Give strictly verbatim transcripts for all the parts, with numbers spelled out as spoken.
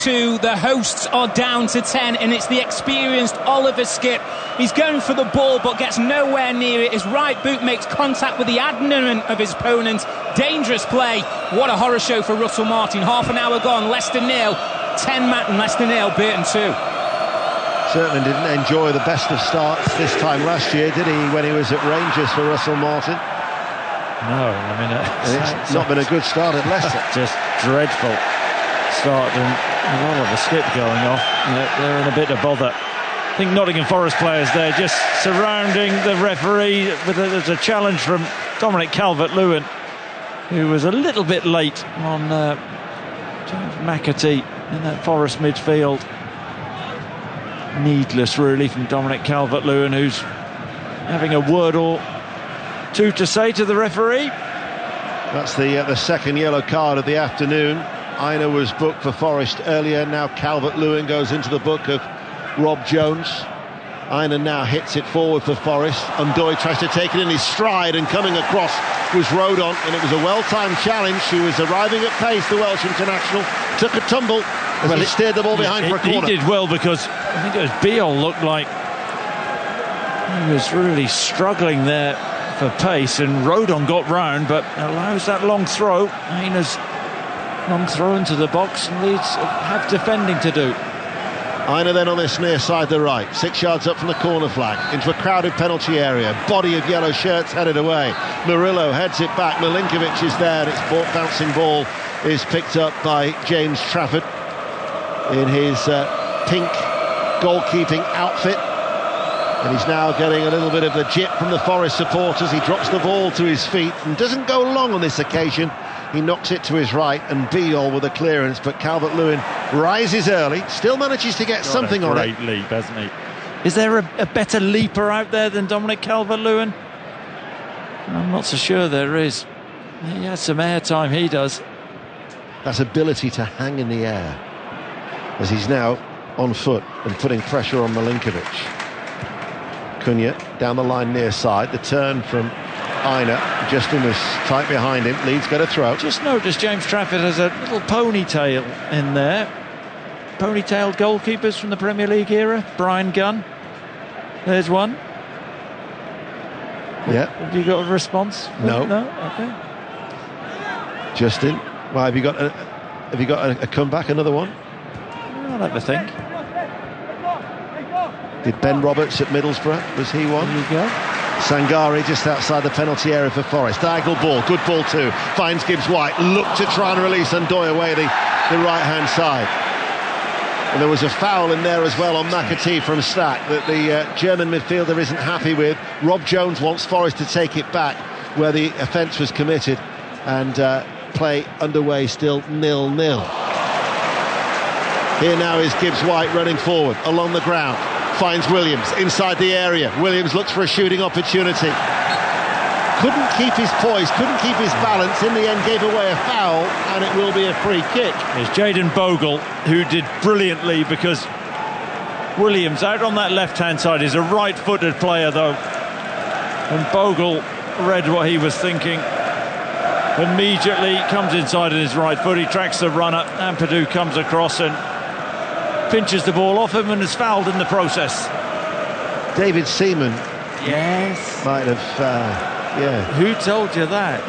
Two, the hosts are down to ten, and it's the experienced Oliver Skipp. He's going for the ball but gets nowhere near it. His right boot makes contact with the abdomen of his opponent. Dangerous play. What a horror show for Russell Martin. Half an hour gone, Leicester nil, ten Matten, Leicester nil, Burton two. Certainly didn't enjoy the best of starts this time last year, did he, when he was at Rangers for Russell Martin? No, I mean uh, it's not been a good start at Leicester. Just dreadful start, and with Oliver Skipp going off, they're in a bit of bother. I think Nottingham Forest players there just surrounding the referee. With a, there's a challenge from Dominic Calvert-Lewin, who was a little bit late on uh, James McAtee in that Forest midfield. Needless, really, from Dominic Calvert-Lewin, who's having a word or two to say to the referee. That's the uh, the second yellow card of the afternoon. Aina was booked for Forest earlier. Now Calvert-Lewin goes into the book of Rob Jones. Aina now hits it forward for Forest. Undoy tries to take it in his stride, and coming across was Rodon, and it was a well-timed challenge. He was arriving at pace, the Welsh international. Took a tumble as well, he steered the ball behind it, for a corner. He did well, because I think it was Beal looked like he was really struggling there for pace, and Rodon got round but allows that long throw. Aina's long throw into the box, and Leeds have defending to do. Aina then on this near side, the right, six yards up from the corner flag, into a crowded penalty area. Body of yellow shirts headed away. Murillo heads it back. Milinkovic is there, and its bouncing ball is picked up by James Trafford in his uh, pink goalkeeping outfit. And he's now getting a little bit of the jip from the Forest supporters. He drops the ball to his feet and doesn't go long on this occasion. He knocks it to his right, and Beal with a clearance, but Calvert-Lewin rises early, still manages to get Got something on it. Great leap, hasn't he? Is there a, a better leaper out there than Dominic Calvert-Lewin? I'm not so sure there is. He has some airtime, he does. That ability to hang in the air, as he's now on foot and putting pressure on Milinkovic. Cunha down the line near side, the turn from Aina. Justin was tight behind him. Leeds get a throw. Just notice James Trafford has a little ponytail in there. Ponytailed goalkeepers from the Premier League era. Brian Gunn, there's one. Yeah. Have you got a response? No. No. Okay. Justin, well, have you got a, have you got a, a comeback? Another one? I'll have a think. Did Ben Roberts at Middlesbrough, was he one? There you go. Sangari just outside the penalty area for Forest. Diagonal ball, good ball too. Finds Gibbs-White, look to try and release Undoy away the, the right-hand side. And there was a foul in there as well on McAtee from Stack that the uh, German midfielder isn't happy with. Rob Jones wants Forest to take it back where the offence was committed, and uh, play underway still nil nil. Here now is Gibbs-White running forward along the ground. Finds Williams inside the area. Williams looks for a shooting opportunity. Couldn't keep his poise, couldn't keep his balance. In the end, gave away a foul, and it will be a free kick. It's Jayden Bogle, who did brilliantly, because Williams out on that left-hand side is a right-footed player, though. And Bogle read what he was thinking. Immediately comes inside in his right foot. He tracks the runner. Ampadu comes across and pinches the ball off him and is fouled in the process. David Seaman. Yes. Might have, uh, yeah. Who told you that?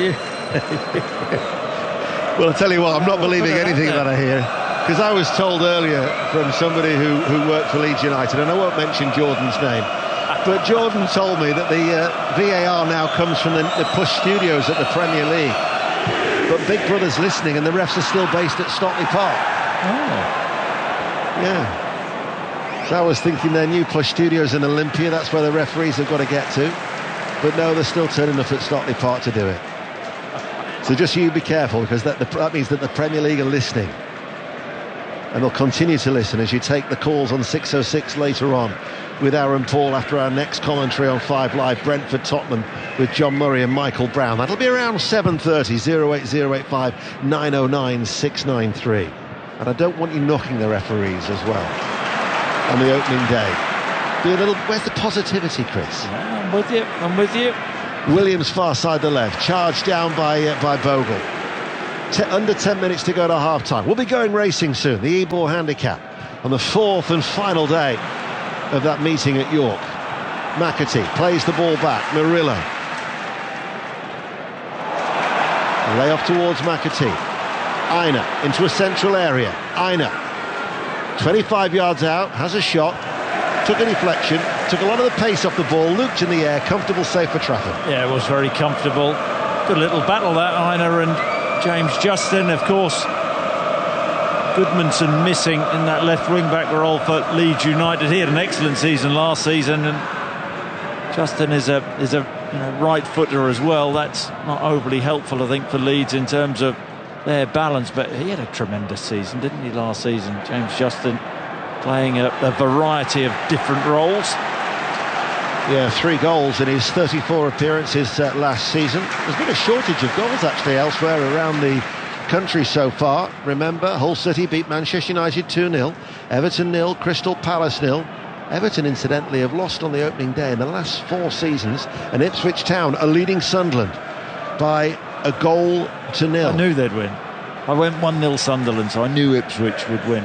Well, I'll tell you what, I'm not believing anything that I hear. Because I was told earlier from somebody who, who worked for Leeds United, and I won't mention Jordan's name, but Jordan told me that the uh, V A R now comes from the, the Push Studios at the Premier League. But Big Brother's listening, and the refs are still based at Stockley Park. Oh. Yeah. So I was thinking their new Plush Studios in Olympia, that's where the referees have got to get to. But no, they're still turning up at Stockley Park to do it. So just you be careful, because that, the, that means that the Premier League are listening. And they'll continue to listen as you take the calls on six oh six later on with Aaron Paul after our next commentary on Five Live, Brentford Tottenham with John Murray and Michael Brown. That'll be around seven thirty, oh eight oh eight five nine oh nine six nine three. And I don't want you knocking the referees as well on the opening day. Be a little, where's the positivity, Chris? Yeah, I'm with you, I'm with you. Williams far side the left, charged down by uh, by Bogle. T under ten minutes to go to half-time. We'll be going racing soon. The Ebor Handicap on the fourth and final day of that meeting at York. McAtee plays the ball back. Murillo. Lay off towards McAtee. Aina into a central area. Aina, twenty-five yards out, has a shot, took a deflection, took a lot of the pace off the ball, looped in the air, comfortable save for Trafford. Yeah, it was very comfortable. Good little battle that, Aina and James Justin. Of course, Goodmanson missing in that left wing-back role for Leeds United. He had an excellent season last season, and Justin is a is a you know, right footer as well. That's not overly helpful, I think, for Leeds in terms of their balance, but he had a tremendous season, didn't he, last season? James Justin playing a, a variety of different roles. Yeah, three goals in his thirty-four appearances uh, last season. There's been a shortage of goals actually elsewhere around the country so far. Remember, Hull City beat Manchester United two nil, Everton nil, Crystal Palace nil. Everton, incidentally, have lost on the opening day in the last four seasons, and Ipswich Town are leading Sunderland by a goal to nil. I knew they'd win. I went one nil Sunderland, so I knew Ipswich would win.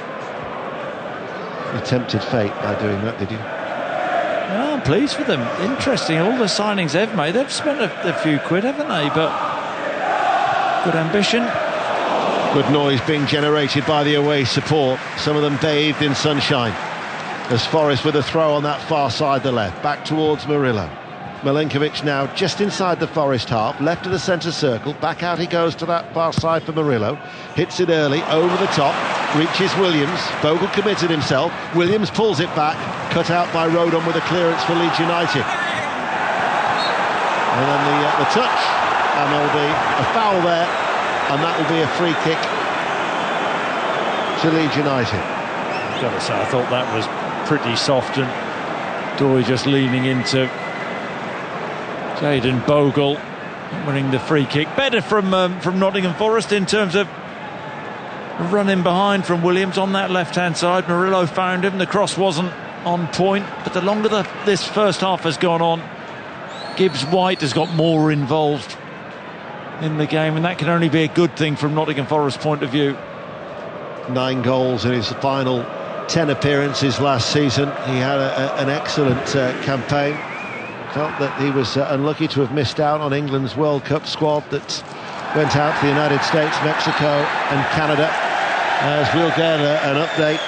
You tempted fate by doing that, did you? No, I'm pleased for them. Interesting, all the signings they've made. They've spent a, a few quid, haven't they? But good ambition. Good noise being generated by the away support. Some of them bathed in sunshine. As Forest with a throw on that far side, the left. Back towards Murillo. Milinkovic now just inside the Forest half, left of the centre circle, back out he goes to that far side for Murillo, hits it early, over the top, reaches Williams, Bogle committed himself, Williams pulls it back, cut out by Rodon with a clearance for Leeds United. And then the, uh, the touch, and there'll be a foul there, and that will be a free kick to Leeds United. I've got to say, I thought that was pretty soft, and Dory just leaning into Jayden Bogle, winning the free kick. Better from um, from Nottingham Forest in terms of running behind from Williams on that left-hand side. Murillo found him. The cross wasn't on point, but the longer the, this first half has gone on, Gibbs White has got more involved in the game, and that can only be a good thing from Nottingham Forest's point of view. Nine goals in his final ten appearances last season. He had a, a, an excellent uh, campaign. Felt that he was uh, unlucky to have missed out on England's World Cup squad that went out to the United States, Mexico and Canada. As we'll get a, an update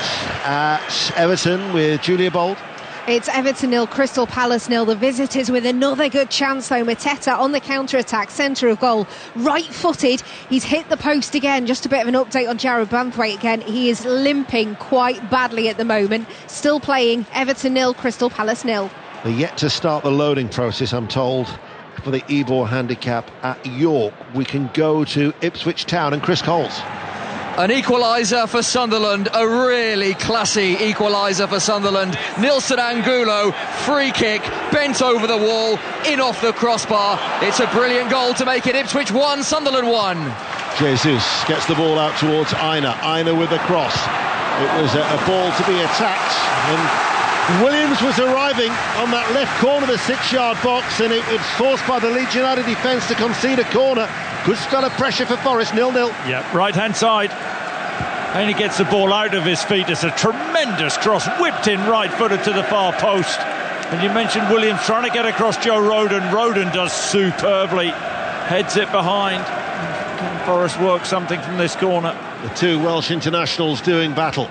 at Everton with Julia Bold. It's Everton nil, Crystal Palace nil. The visitors with another good chance though. Mateta on the counter-attack, centre of goal, right-footed. He's hit the post again. Just a bit of an update on Jared Banthwaite again. He is limping quite badly at the moment. Still playing. Everton nil, Crystal Palace nil. They're yet to start the loading process, I'm told, for the Ebor Handicap at York. We can go to Ipswich Town and Chris Coles. An equaliser for Sunderland, a really classy equaliser for Sunderland. Nilson Angulo, free kick, bent over the wall, in off the crossbar. It's a brilliant goal to make it Ipswich one, Sunderland one. Jesus gets the ball out towards Aina. Aina with the cross. It was a, a ball to be attacked, and Williams was arriving on that left corner of the six-yard box, and it, it's forced by the Leeds United defence to concede a corner. Good spell of pressure for Forest, nil nil. Yeah, right-hand side. And he gets the ball out of his feet. It's a tremendous cross, whipped in right-footed to the far post. And you mentioned Williams trying to get across Joe Rodon. Rodon does superbly, heads it behind. Can Forest work something from this corner? The two Welsh internationals doing battle.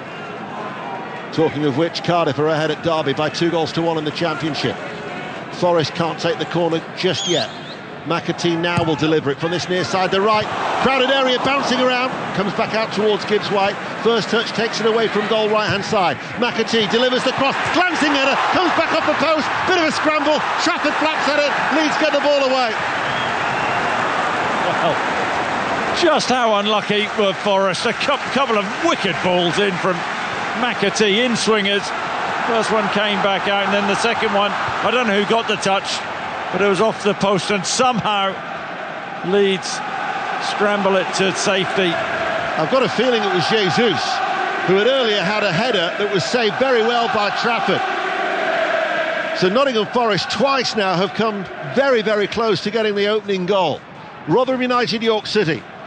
Talking of which, Cardiff are ahead at Derby by two goals to one in the Championship. Forest can't take the corner just yet. McAtee now will deliver it from this near side, the right. Crowded area, bouncing around. Comes back out towards Gibbs White. First touch takes it away from goal, right-hand side. McAtee delivers the cross. Glancing header, comes back off the post. Bit of a scramble. Trafford flaps at it. Leeds get the ball away. Well, just how unlucky were Forest. A couple of wicked balls in from McAtee, in swingers. First one came back out, and then the second one, I don't know who got the touch, but it was off the post, and somehow Leeds scramble it to safety. I've got a feeling it was Jesus, who had earlier had a header that was saved very well by Trafford. So Nottingham Forest twice now have come very, very close to getting the opening goal. Rotherham United, York City.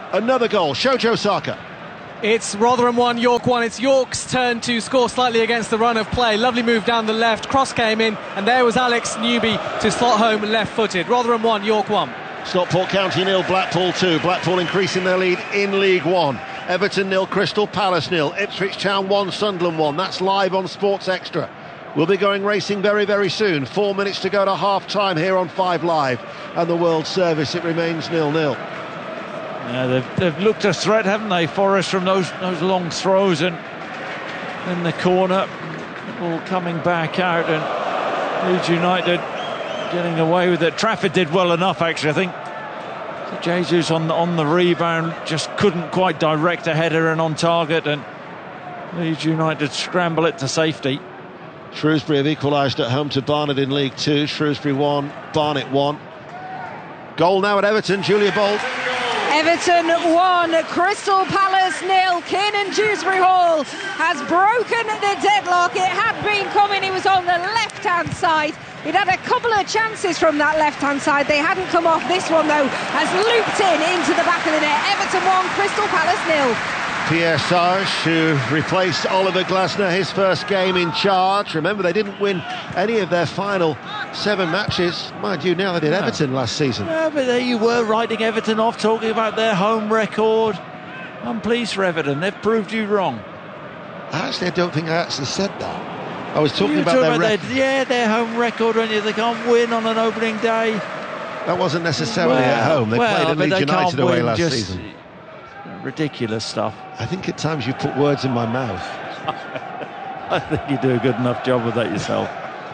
Another goal, Shojo Saka. It's Rotherham one, York one. It's York's turn to score slightly against the run of play. Lovely move down the left, cross came in, and there was Alex Newby to slot home left-footed. Rotherham one, York one. Stockport County nil, Blackpool two. Blackpool increasing their lead in League One. Everton nil, Crystal Palace nil. Ipswich Town one, Sunderland one. That's live on Sports Extra. We'll be going racing very, very soon. Four minutes to go to half-time here on Five Live. And the World Service, it remains nil nil. Yeah, they've, they've looked a threat, haven't they, Forest, from those those long throws and in the corner, all coming back out, and Leeds United getting away with it. Trafford did well enough, actually. I think Jesus on the, on the rebound just couldn't quite direct a header and on target, and Leeds United scramble it to safety. Shrewsbury have equalised at home to Barnet in League Two. Shrewsbury one, Barnet one. Goal now at Everton, Julia Bolt. Everton one, Crystal Palace nil. Kiernan Dewsbury Hall has broken the deadlock. It had been coming. He was on the left-hand side. He'd had a couple of chances from that left-hand side. They hadn't come off. This one, though, has looped in into the back of the net. Everton one, Crystal Palace nil. Pierre Sarge, who replaced Oliver Glasner, his first game in charge. Remember, they didn't win any of their final seven matches. Mind you, now they did Everton last season. Yeah, but there you were, writing Everton off, talking about their home record. I'm pleased for Everton. They've proved you wrong. Actually, I don't think I actually said that. I was talking you about talking their, about rec- their yeah, their home record, when you they can't win on an opening day. That wasn't necessarily well, at home. They well, played at Leeds United away last just season. Ridiculous stuff. I think at times you put words in my mouth. I think you do a good enough job with that yourself.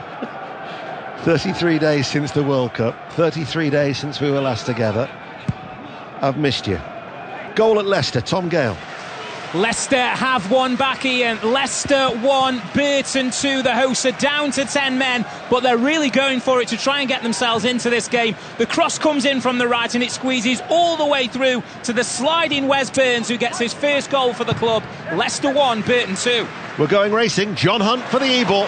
thirty-three days since the World Cup, thirty-three days since we were last together. I've missed you. Goal at Leicester, Tom Gale. Leicester have won back, Ian. Leicester one, Burton two. The hosts are down to ten men, but they're really going for it to try and get themselves into this game. The cross comes in from the right and it squeezes all the way through to the sliding Wes Burns, who gets his first goal for the club. Leicester one, Burton two. We're going racing. John Hunt for the E-ball.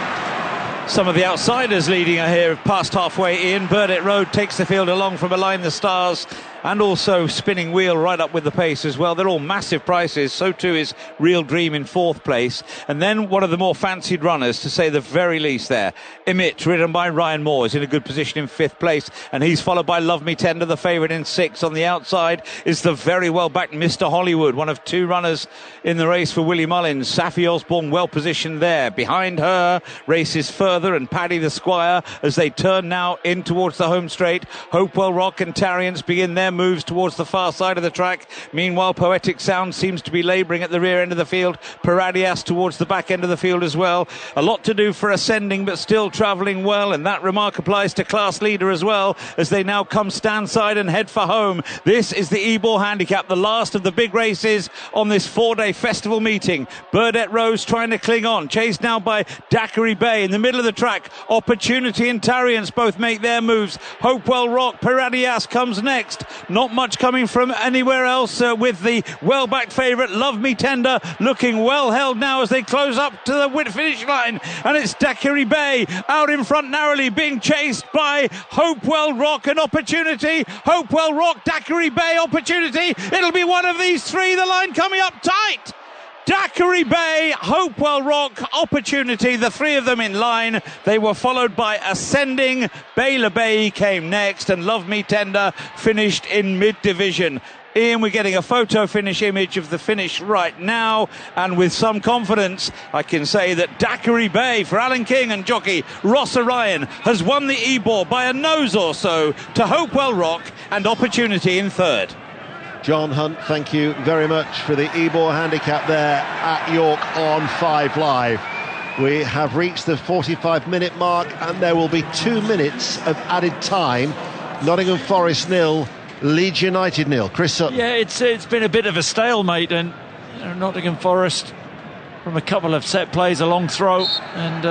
Some of the outsiders leading are here past halfway in. Burdett Road takes the field along from Align the Stars, and also Spinning Wheel right up with the pace as well. They're all massive prices. So too is Real Dream in fourth place. And then one of the more fancied runners, to say the very least there, Emit, ridden by Ryan Moore, is in a good position in fifth place. And he's followed by Love Me Tender, the favourite, in sixth. On the outside is the very well-backed Mister Hollywood, one of two runners in the race for Willie Mullins. Safi Osborne well positioned there. Behind her races further, and Paddy the Squire, as they turn now in towards the home straight. Hopewell Rock and Tarians begin their moves towards the far side of the track. Meanwhile, Poetic Sound seems to be labouring at the rear end of the field. Paradias towards the back end of the field as well. A lot to do for Ascending, but still travelling well, and that remark applies to Class Leader as well, as they now come stand side and head for home. This is the E-Ball Handicap, the last of the big races on this four-day festival meeting. Burdett Rose trying to cling on, chased now by Daiquiri Bay in the middle of the track. Opportunity and Tarians both make their moves. Hopewell Rock, Paradias comes next. Not much coming from anywhere else, uh, with the well-backed favourite Love Me Tender looking well held now as they close up to the finish line. And it's Daiquiri Bay out in front narrowly, being chased by Hopewell Rock and Opportunity. Hopewell Rock, Daiquiri Bay, Opportunity. It'll be one of these three. The line coming up tight. Daiquiri Bay, Hopewell Rock, Opportunity, the three of them in line. They were followed by Ascending. Baylor Bay came next, and Love Me Tender finished in mid-division. Ian, we're getting a photo finish image of the finish right now, and with some confidence I can say that Daiquiri Bay for Alan King and jockey Ross Orion has won the E-Ball by a nose or so to Hopewell Rock and Opportunity in third. John Hunt, thank you very much for the E-Ball Handicap there at York on Five Live. We have reached the forty-five minute mark, and there will be two minutes of added time. Nottingham Forest nil, Leeds United nil. Chris Sutton. Yeah, it's it's been a bit of a stalemate, and you know, Nottingham Forest from a couple of set plays, a long throw and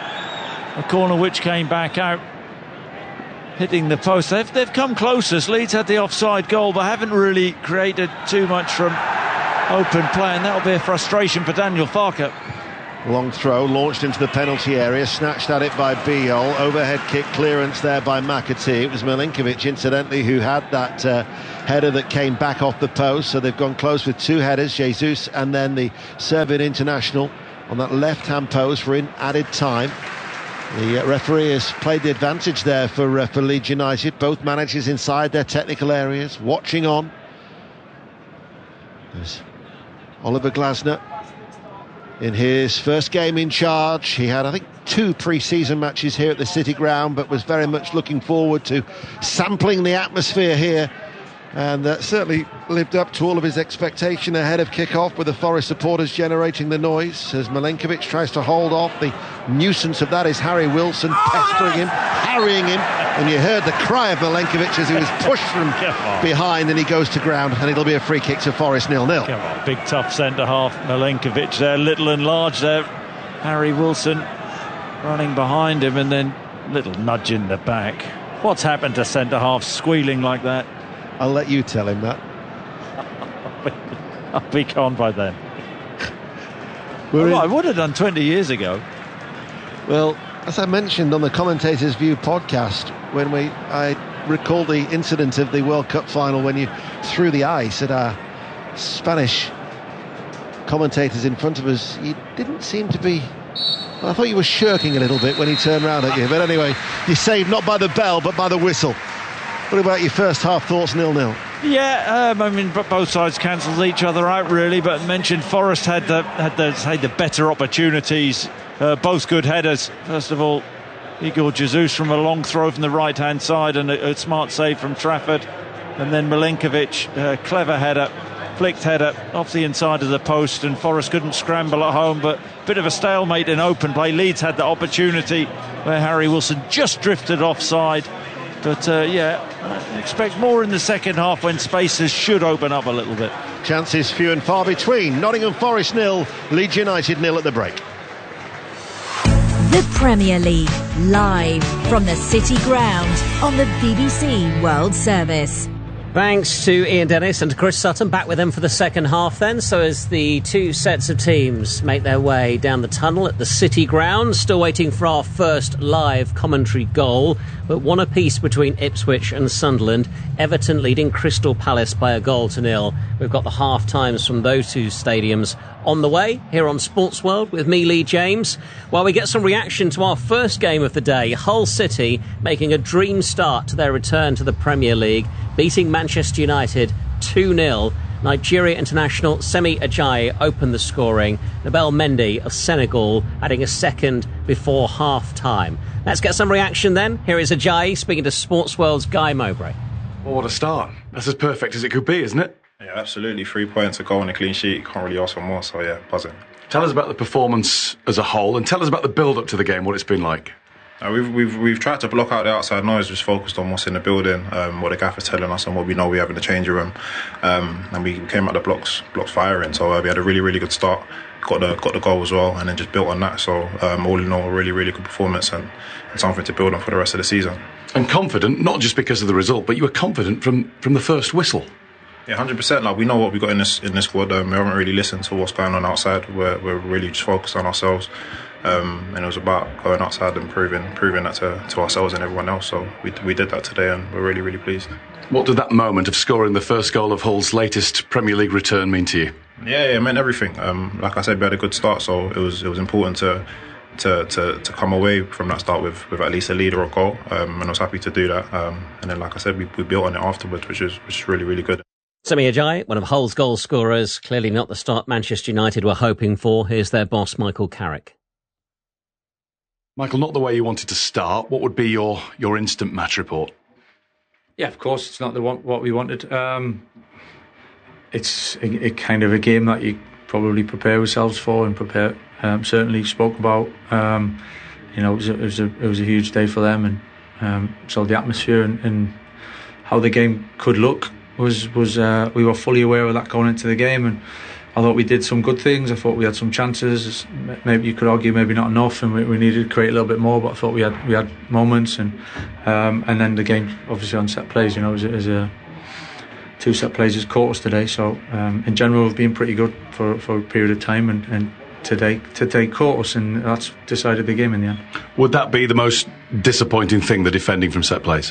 uh, a corner which came back out, hitting the post. They've, they've come closest. Leeds had the offside goal, but haven't really created too much from open play, and that'll be a frustration for Daniel Farker. Long throw, launched into the penalty area, snatched at it by Biol. Overhead kick clearance there by McAtee. It was Milinkovic, incidentally, who had that uh, header that came back off the post. So they've gone close with two headers, Jesus and then the Serbian international on that left-hand post for in added time. The uh, referee has played the advantage there for, uh, for Leeds United. Both managers inside their technical areas, watching on. There's Oliver Glasner in his first game in charge. He had, I think, two pre-season matches here at the City Ground, but was very much looking forward to sampling the atmosphere here, and uh, certainly lived up to all of his expectation ahead of kick-off, with the Forest supporters generating the noise as Milinkovic tries to hold off. The nuisance of that is Harry Wilson pestering him, harrying him, and you heard the cry of Milinkovic as he was pushed from behind, and he goes to ground, and it'll be a free kick to Forest, nil nil. Come on, big tough centre-half Milinkovic there, little and large there. Harry Wilson running behind him, and then little nudge in the back. What's happened to centre-half squealing like that? I'll let you tell him that. I'll be gone by then. Well, in... I would have done twenty years ago. Well, as I mentioned on the Commentators View podcast, when we I recalled the incident of the World Cup final when you threw the ice at our Spanish commentators in front of us, you didn't seem to be... Well, I thought you were shirking a little bit when he turned round at you, but anyway, you're saved not by the bell but by the whistle. What about your first half thoughts, nil nil? Yeah, um, I mean, both sides cancelled each other out really, but mentioned Forest had the had the, had the better opportunities. Uh, both good headers. First of all, Igor Jesus from a long throw from the right hand side and a, a smart save from Trafford, and then Milinkovic, uh, clever header, flicked header off the inside of the post, and Forest couldn't scramble at home, but a bit of a stalemate in open play. Leeds had the opportunity where Harry Wilson just drifted offside. But uh, yeah, I expect more in the second half when spaces should open up a little bit. Chances few and far between. Nottingham Forest nil, Leeds United nil at the break. The Premier League, live from the City Ground on the B B C World Service. Thanks to Ian Dennis and Chris Sutton, back with them for the second half then. So as the two sets of teams make their way down the tunnel at the City Ground, still waiting for our first live commentary goal, but one apiece between Ipswich and Sunderland. Everton leading Crystal Palace by a goal to nil. We've got the half times from those two stadiums on the way here on Sports World with me, Lee James, while we get some reaction to our first game of the day. Hull City making a dream start to their return to the Premier League, beating Manchester United two nil. Nigeria international Semi Ajayi opened the scoring. Nabil Mendy of Senegal adding a second before half-time. Let's get some reaction then. Here is Ajayi speaking to Sports World's Guy Mowbray. Well, what a start. That's as perfect as it could be, isn't it? Yeah, absolutely. Three points, a goal and a clean sheet. Can't really ask for more, so yeah, buzzing. Tell us about the performance as a whole, and tell us about the build-up to the game, what it's been like. Uh, we've, we've we've tried to block out the outside noise, just focused on what's in the building, um, what the gaffer's telling us and what we know we have in the changing room. Um, and we came out the blocks blocks firing, so uh, we had a really, really good start. Got the got the goal as well, and then just built on that. So um, all in all, a really, really good performance and, and something to build on for the rest of the season. And confident, not just because of the result, but you were confident from, from the first whistle. Yeah, one hundred percent. Like, we know what we got in this in this squad. Um, we haven't really listened to what's going on outside. We're we're really just focused on ourselves, um, and it was about going outside and proving proving that to, to ourselves and everyone else. So we we did that today, and we're really really pleased. What did that moment of scoring the first goal of Hull's latest Premier League return mean to you? Yeah, yeah, it meant everything. Um, like I said, we had a good start, so it was it was important to. To, to, to come away from that start with, with at least a lead or a goal, um, and I was happy to do that. Um, and then, like I said, we, we built on it afterwards, which is which is really really good. Semi Ajayi, one of Hull's goal scorers, clearly not the start Manchester United were hoping for. Here's their boss, Michael Carrick. Michael, not the way you wanted to start. What would be your, your instant match report? Yeah, of course, it's not the one, what we wanted. Um, it's a, a kind of a game that you probably prepare ourselves for and prepare. Um, certainly spoke about. Um, you know, it was, a, it was a it was a huge day for them, and um, so the atmosphere and, and how the game could look was was uh, we were fully aware of that going into the game, and I thought we did some good things. I thought we had some chances. Maybe you could argue maybe not enough, and we, we needed to create a little bit more. But I thought we had we had moments, and um, and then the game obviously on set plays. You know, as a, as a two set plays has caught us today. So um, in general, we've been pretty good for for a period of time, and. and today today caught us, and that's decided the game in the end. Would that be the most disappointing thing, the defending from set plays?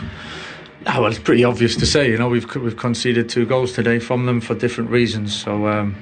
Oh, well, it's pretty obvious to say. You know, we've we've conceded two goals today from them for different reasons. So, um,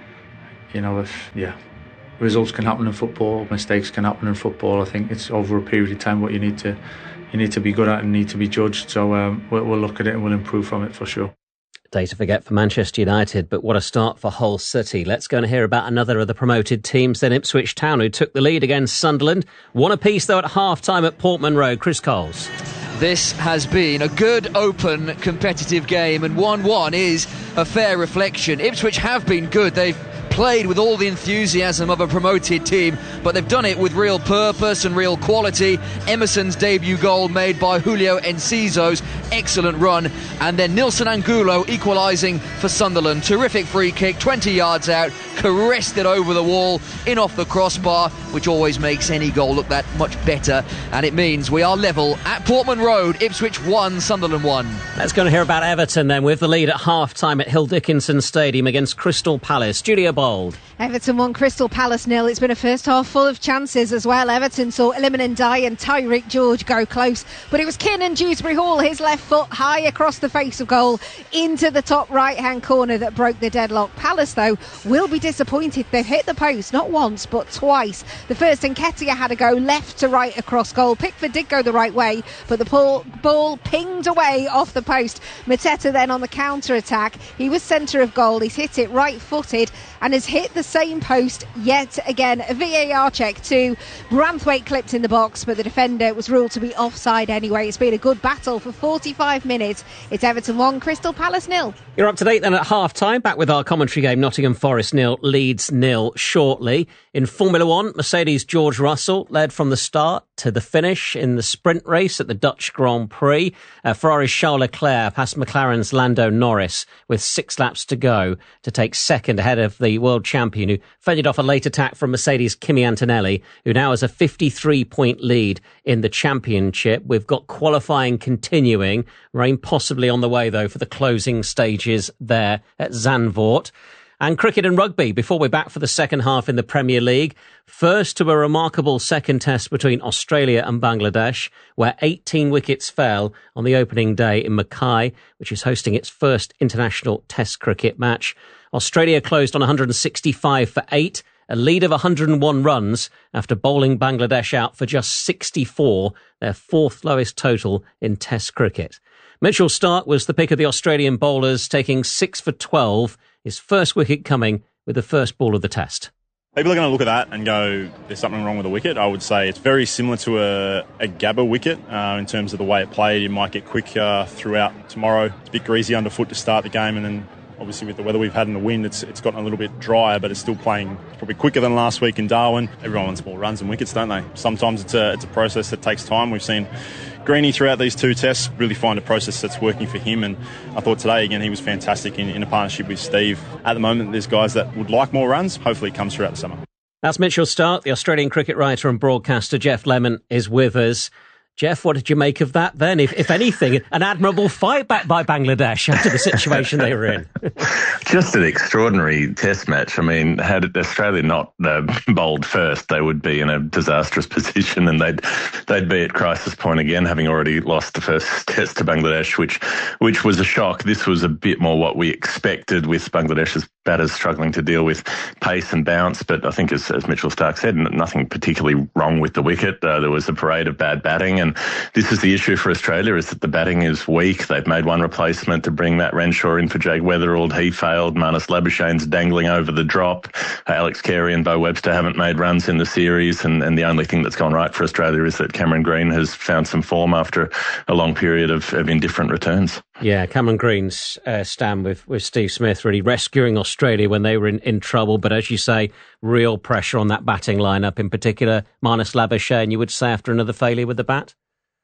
you know, if yeah, results can happen in football, mistakes can happen in football. I think it's over a period of time what you need to you need to be good at and need to be judged. So um, we'll, we'll look at it and we'll improve from it for sure. Day to forget for Manchester United, but what a start for Hull City. Let's go and hear about another of the promoted teams, then Ipswich Town, who took the lead against Sunderland. One apiece, though, at half-time at Portman Road. Chris Coles. This has been a good, open, competitive game, and one one is a fair reflection. Ipswich have been good. They've played with all the enthusiasm of a promoted team, but they've done it with real purpose and real quality. Emerson's debut goal made by Julio Enciso's excellent run, and then Nilson Angulo equalising for Sunderland. Terrific free kick, twenty yards out, caressed it over the wall, in off the crossbar, which always makes any goal look that much better, and it means we are level at Portman Road. Ipswich one, Sunderland one. Let's go and hear about Everton then, with the lead at half-time at Hill Dickinson Stadium against Crystal Palace. Julia Bold. Everton won, Crystal Palace nil. It's been a first half full of chances as well. Everton saw Iliman Ndiaye and Tyreek George go close, but it was Kiernan Dewsbury Hall, his left foot high across the face of goal into the top right hand corner, that broke the deadlock. Palace, though, will be disappointed. They've hit the post not once but twice. The first, Nketiah had a go left to right across goal. Pickford did go the right way, but the ball, ball pinged away off the post. Mateta then on the counter attack. He was centre of goal. He's hit it right footed and has hit the same post yet again. A V A R check too. Branthwaite clipped in the box, but the defender was ruled to be offside anyway. It's been a good battle for forty-five minutes. It's Everton one, Crystal Palace nil. You're up to date then at half-time. Back with our commentary game. Nottingham Forest nil, Leeds nil shortly. In Formula One, Mercedes' George Russell led from the start to the finish in the sprint race at the Dutch Grand Prix. Uh, Ferrari's Charles Leclerc passed McLaren's Lando Norris with six laps to go to take second ahead of the world champion, who fended off a late attack from Mercedes' Kimi Antonelli, who now has a fifty-three point lead in the championship. We've got qualifying continuing. Rain possibly on the way, though, for the closing stages there at Zandvoort. And cricket and rugby before we're back for the second half in the Premier League. First to a remarkable second test between Australia and Bangladesh, where eighteen wickets fell on the opening day in Mackay, which is hosting its first international test cricket match. Australia closed on one hundred sixty-five for eight, a lead of one hundred one runs after bowling Bangladesh out for just sixty-four, their fourth lowest total in test cricket. Mitchell Starc was the pick of the Australian bowlers, taking six for twelve, his first wicket coming with the first ball of the test. People are going to look at that and go, there's something wrong with the wicket. I would say it's very similar to a, a Gabba wicket uh, in terms of the way it played. It might get quick uh, throughout tomorrow. It's a bit greasy underfoot to start the game, and then obviously with the weather we've had and the wind, it's it's gotten a little bit drier, but it's still playing probably quicker than last week in Darwin. Everyone wants more runs and wickets, don't they? Sometimes it's a, it's a process that takes time. We've seen Greeny throughout these two tests really find a process that's working for him, and I thought today again he was fantastic in, in a partnership with Steve. At the moment there's guys that would like more runs. Hopefully it comes throughout the summer. That's Mitchell Starc. The Australian cricket writer and broadcaster Geoff Lemon is with us. Jeff, what did you make of that then? If, if anything, an admirable fight back by Bangladesh after the situation they were in. Just an extraordinary test match. I mean, had Australia not uh, bowled first, they would be in a disastrous position, and they'd they'd be at crisis point again, having already lost the first test to Bangladesh, which which was a shock. This was a bit more what we expected, with Bangladesh's batters struggling to deal with pace and bounce. But I think, as, as Mitchell Starc said, nothing particularly wrong with the wicket. Uh, there was a parade of bad batting, and this is the issue for Australia, is that the batting is weak. They've made one replacement to bring Matt Renshaw in for Jake Weatherald. He failed. Marnus Labuschagne's dangling over the drop. Uh, Alex Carey and Bo Webster haven't made runs in the series, and, and the only thing that's gone right for Australia is that Cameron Green has found some form after a long period of, of indifferent returns. Yeah, Cameron Green's uh, stand with, with Steve Smith really rescuing Australia when they were in, in trouble. But as you say, real pressure on that batting lineup, in particular Marnus Labuschagne, you would say, after another failure with the bat?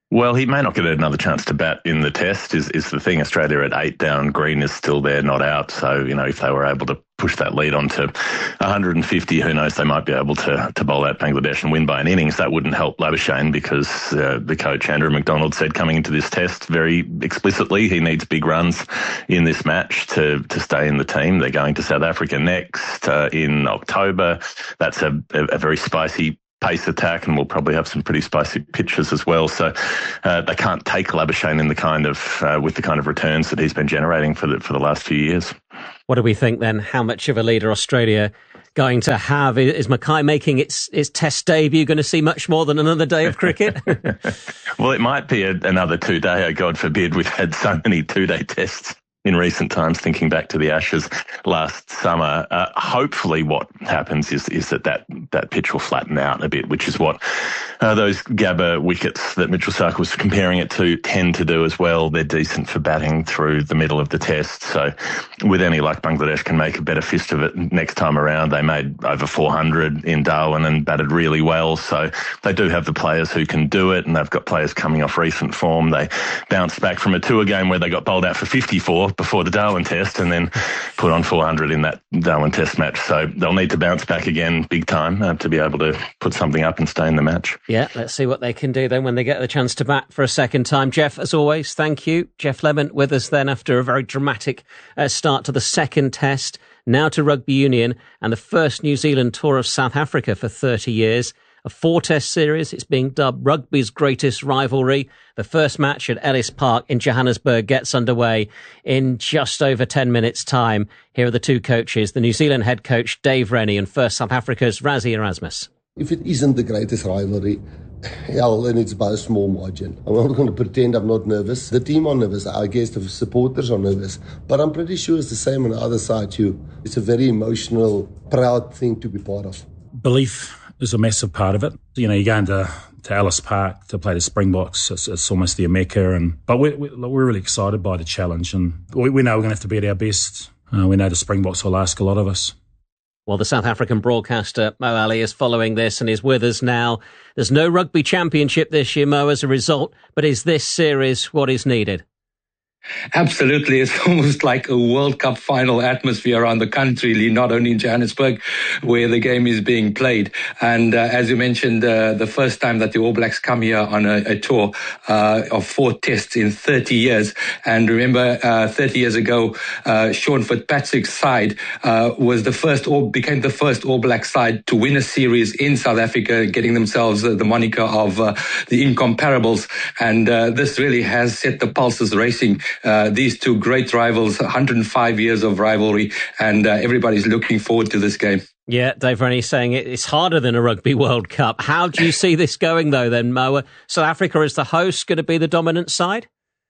Well, he may not get another chance to bat in the test is, is the thing. Australia at eight down, Green is still there, not out. So, you know, if they were able to push that lead on to one hundred fifty, who knows, they might be able to, to bowl out Bangladesh and win by an innings. That wouldn't help Labuschagne because uh, the coach, Andrew McDonald, said coming into this test very explicitly he needs big runs in this match to, to stay in the team. They're going to South Africa next uh, in October. That's a, a, a very spicy pace attack, and we'll probably have some pretty spicy pitches as well. So uh, they can't take Labuschagne in the kind of uh, with the kind of returns that he's been generating for the for the last few years. What do we think then? How much of a leader Australia going to have? Is Mackay making its its Test debut going to see much more than another day of cricket? Well, it might be a, another two day. Oh, God forbid! We've had so many two day tests in recent times, thinking back to the Ashes last summer. Uh, hopefully what happens is is that, that that pitch will flatten out a bit, which is what uh, those Gabba wickets that Mitchell Starc was comparing it to tend to do as well. They're decent for batting through the middle of the test. So with any luck, Bangladesh can make a better fist of it next time around. They made over four hundred in Darwin and batted really well. So they do have the players who can do it, and they've got players coming off recent form. They bounced back from a tour game where they got bowled out for fifty-four before the Darwin test and then put on four hundred in that Darwin test match. So they'll need to bounce back again big time uh, to be able to put something up and stay in the match. Yeah, let's see what they can do then when they get the chance to bat for a second time. Jeff, as always, thank you. Jeff Lemon with us then after a very dramatic uh, start to the second test, now to rugby union and the first New Zealand tour of South Africa for thirty years. A four-test series. It's being dubbed rugby's greatest rivalry. The first match at Ellis Park in Johannesburg gets underway in just over ten minutes' time. Here are the two coaches, the New Zealand head coach Dave Rennie and first South Africa's Rassie Erasmus. If it isn't the greatest rivalry, hell, and it's by a small margin. I'm not going to pretend I'm not nervous. The team are nervous. I guess the supporters are nervous. But I'm pretty sure it's the same on the other side too. It's a very emotional, proud thing to be part of. Belief is a massive part of it. You know, you're going to, to Ellis Park to play the Springboks. It's, it's almost the Mecca. And, but we're, we're really excited by the challenge. And we, we know we're going to have to be at our best. Uh, we know the Springboks will ask a lot of us. Well, the South African broadcaster, Mo Ali, is following this and is with us now. There's no rugby championship this year, Mo, as a result. But is this series what is needed? Absolutely. It's almost like a World Cup final atmosphere around the country, not only in Johannesburg, where the game is being played. And uh, as you mentioned, uh, the first time that the All Blacks come here on a, a tour uh, of four tests in thirty years. And remember, uh, thirty years ago, uh, Sean Fitzpatrick's side uh, was the first, or became the first All Black side to win a series in South Africa, getting themselves uh, the moniker of uh, the Incomparables. And uh, this really has set the pulses racing. Uh, these two great rivals, one hundred five years of rivalry, and uh, everybody's looking forward to this game. Yeah, Dave Rennie saying it's harder than a Rugby World Cup. How do you see this going, though, then, Mo? South Africa as the host going to be the dominant side?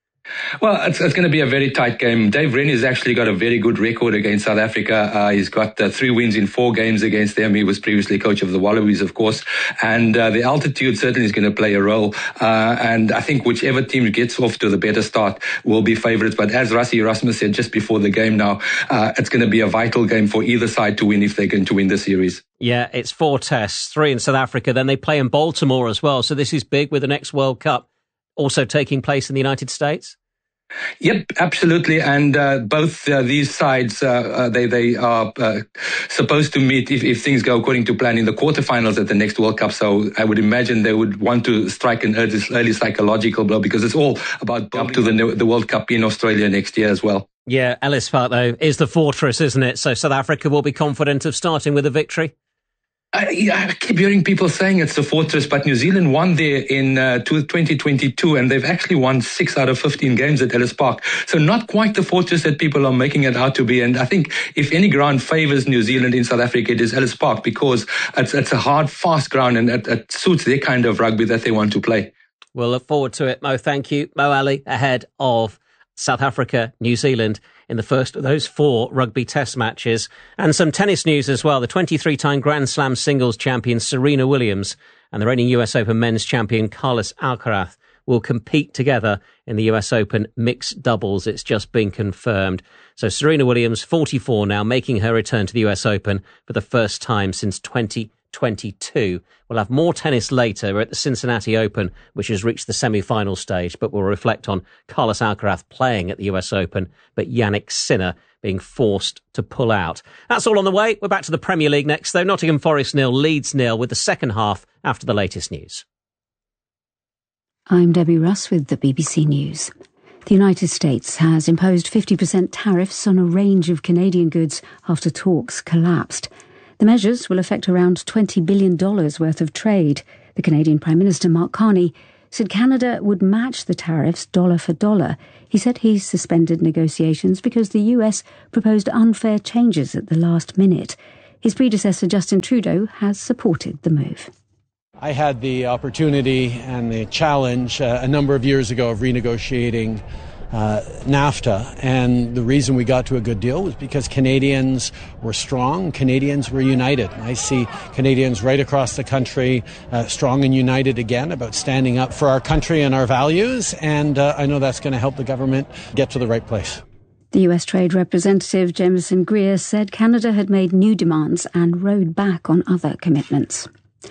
Well, it's, it's going to be a very tight game. Dave Rennie has actually got a very good record against South Africa. Uh, he's got uh, three wins in four games against them. He was previously coach of the Wallabies, of course. And uh, the altitude certainly is going to play a role. Uh, and I think whichever team gets off to the better start will be favourites. But as Rassie Erasmus said just before the game now, uh, it's going to be a vital game for either side to win if they're going to win the series. Yeah, it's four tests, three in South Africa. Then they play in Baltimore as well. So this is big with the next World Cup also taking place in the United States. Yep, absolutely. And uh, both uh, these sides, uh, uh, they they are uh, supposed to meet if, if things go according to plan in the quarterfinals at the next World Cup. So I would imagine they would want to strike an early, early psychological blow because it's all about up to the, the World Cup in Australia next year as well. Yeah, Ellis Park, though, is the fortress, isn't it? So South Africa will be confident of starting with a victory. I, I keep hearing people saying it's the fortress, but New Zealand won there in uh, twenty twenty-two, and they've actually won six out of fifteen games at Ellis Park. So not quite the fortress that people are making it out to be. And I think if any ground favours New Zealand in South Africa, it is Ellis Park because it's, it's a hard, fast ground and it, it suits their kind of rugby that they want to play. We'll look forward to it, Mo. Thank you. Mo Ali ahead of South Africa, New Zealand in the first of those four rugby test matches. And some tennis news as well. The twenty-three-time Grand Slam singles champion Serena Williams and the reigning U S Open men's champion Carlos Alcaraz will compete together in the U S Open mixed doubles. It's just been confirmed. So Serena Williams, forty-four now, making her return to the U S Open for the first time since twenty twenty-two. We'll have more tennis later. We're at the Cincinnati Open, which has reached the semi-final stage, but we'll reflect on Carlos Alcaraz playing at the U S Open, but Yannick Sinner being forced to pull out. That's all on the way. We're back to the Premier League next, though. Nottingham Forest nil, Leeds nil, with the second half after the latest news. I'm Debbie Russ with the B B C News. The United States has imposed fifty percent tariffs on a range of Canadian goods after talks collapsed. The measures will affect around twenty billion dollars worth of trade. The Canadian Prime Minister Mark Carney said Canada would match the tariffs dollar for dollar. He said he suspended negotiations because the U S proposed unfair changes at the last minute. His predecessor Justin Trudeau has supported the move. I had the opportunity and the challenge uh, a number of years ago of renegotiating uh, NAFTA, and the reason we got to a good deal was because Canadians were strong, Canadians were united. I see Canadians right across the country uh, strong and united again about standing up for our country and our values, and uh, I know that's going to help the government get to the right place. The U S Trade Representative Jameson Greer said Canada had made new demands and rode back on other commitments.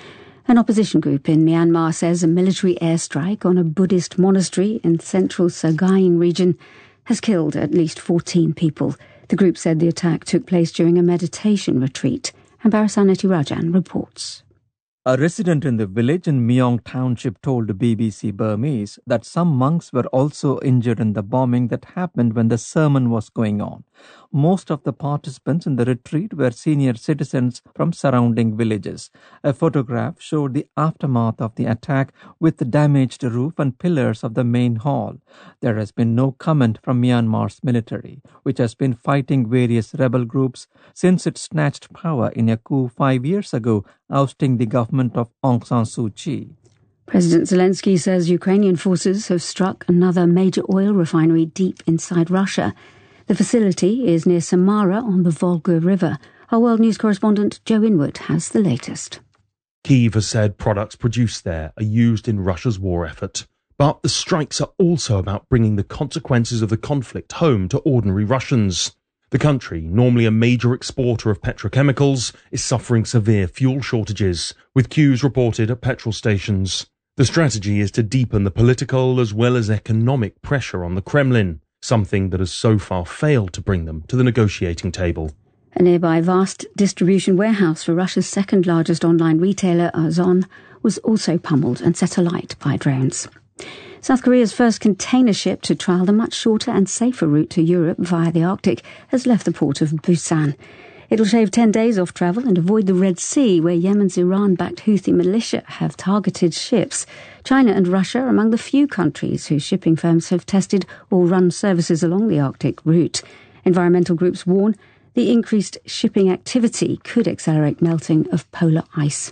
An opposition group in Myanmar says a military airstrike on a Buddhist monastery in central Sagaing region has killed at least fourteen people. The group said the attack took place during a meditation retreat. And Barasaneti Rajan reports. A resident in the village in Myong Township told B B C Burmese that some monks were also injured in the bombing that happened when the sermon was going on. Most of the participants in the retreat were senior citizens from surrounding villages. A photograph showed the aftermath of the attack with the damaged roof and pillars of the main hall. There has been no comment from Myanmar's military, which has been fighting various rebel groups since it snatched power in a coup five years ago, ousting the government of Aung San Suu Kyi. President Zelensky says Ukrainian forces have struck another major oil refinery deep inside Russia. The facility is near Samara on the Volga River. Our World News correspondent Joe Inwood has the latest. Kyiv has said products produced there are used in Russia's war effort. But the strikes are also about bringing the consequences of the conflict home to ordinary Russians. The country, normally a major exporter of petrochemicals, is suffering severe fuel shortages, with queues reported at petrol stations. The strategy is to deepen the political as well as economic pressure on the Kremlin, something that has so far failed to bring them to the negotiating table. A nearby vast distribution warehouse for Russia's second largest online retailer, Ozon, was also pummeled and set alight by drones. South Korea's first container ship to trial the much shorter and safer route to Europe via the Arctic has left the port of Busan. It'll shave ten days off travel and avoid the Red Sea, where Yemen's Iran-backed Houthi militia have targeted ships. China and Russia are among the few countries whose shipping firms have tested or run services along the Arctic route. Environmental groups warn the increased shipping activity could accelerate melting of polar ice.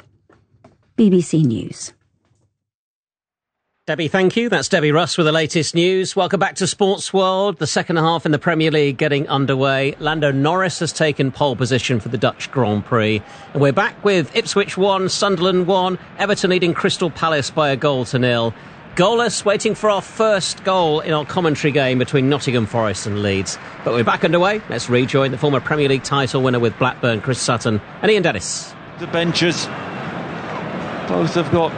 B B C News. Debbie, thank you. That's Debbie Russ with the latest news. Welcome back to Sports World. The second half in the Premier League getting underway. Lando Norris has taken pole position for the Dutch Grand Prix. And we're back with Ipswich one, Sunderland one, Everton leading Crystal Palace by a goal to nil. Goalless, waiting for our first goal in our commentary game between Nottingham Forest and Leeds. But we're back underway. Let's rejoin the former Premier League title winner with Blackburn, Chris Sutton, and Ian Dennis. The benches, both have got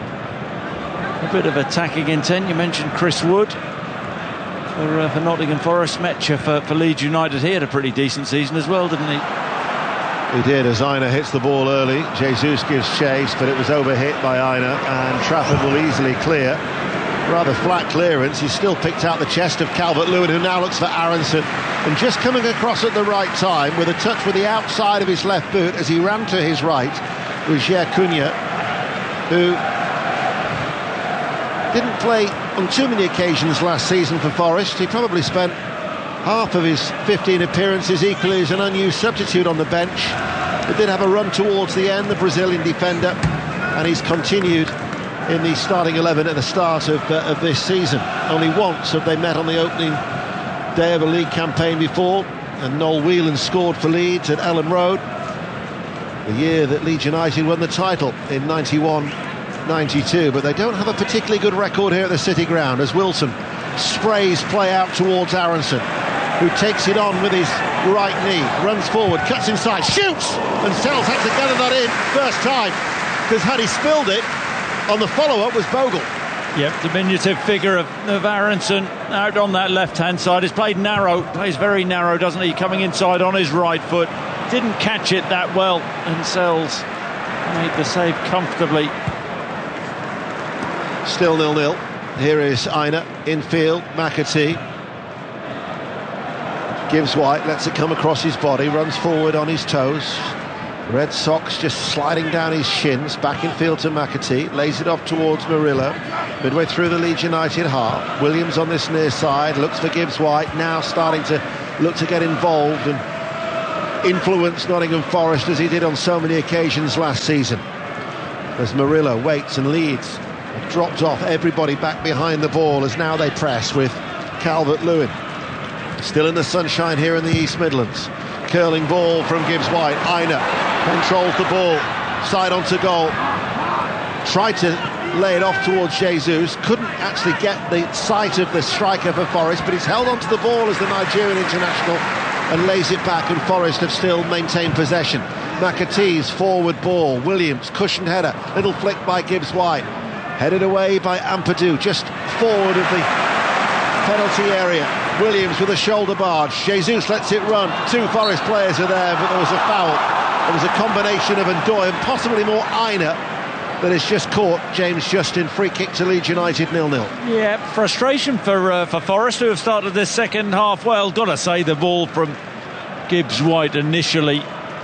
a bit of attacking intent. You mentioned Chris Wood for, uh, for Nottingham Forest. Metcher for, for Leeds United. He had a pretty decent season as well, didn't he? He did, as Aina hits the ball early. Jesus gives chase, but it was overhit by Aina, and Trafford will easily clear. Rather flat clearance. He's still picked out the chest of Calvert-Lewin, who now looks for Aronson. And just coming across at the right time, with a touch with the outside of his left boot as he ran to his right, was Jer Cunha, who didn't play on too many occasions last season for Forest. He probably spent half of his fifteen appearances equally as an unused substitute on the bench, but did have a run towards the end, the Brazilian defender, and he's continued in the starting eleven at the start of, uh, of this season. Only once have they met on the opening day of a league campaign before, and Noel Whelan scored for Leeds at Ellen Road, the year that Leeds United won the title in ninety-one ninety-two, but they don't have a particularly good record here at the City Ground, as Wilson sprays play out towards Aronson, who takes it on with his right knee, runs forward, cuts inside, shoots, and Sells had to gather that in first time because had he spilled it, on the follow-up was Bogle. Yep, diminutive figure of, of Aronson out on that left-hand side. He's played narrow, plays very narrow, doesn't he? Coming inside on his right foot. Didn't catch it that well, and Sells made the save comfortably. Still nil-nil. Here is Aina, infield, McAtee. Gives White, lets it come across his body, runs forward on his toes. Red Sox just sliding down his shins, back in field to McAtee, lays it off towards Murillo, midway through the Leeds United half. Williams on this near side, looks for Gibbs White, now starting to look to get involved and influence Nottingham Forest as he did on so many occasions last season. As Murillo waits and leads, dropped off everybody back behind the ball as now they press with Calvert-Lewin. Still in the sunshine here in the East Midlands. Curling ball from Gibbs White. Aina controls the ball, side onto goal. Tried to lay it off towards Jesus. Couldn't actually get the sight of the striker for Forest, but he's held onto the ball as the Nigerian international and lays it back, and Forest have still maintained possession. McAtee's forward ball. Williams, cushioned header. Little flick by Gibbs White. Headed away by Ampadu, just forward of the penalty area. Williams with a shoulder barge. Jesus lets it run. Two Forest players are there, but there was a foul. There was a combination of Ndoye and possibly more Aina that has just caught James Justin. Free kick to Leeds United, nil-nil. Yeah, frustration for uh, for Forest, who have started this second half well. Got to say, the ball from Gibbs White initially,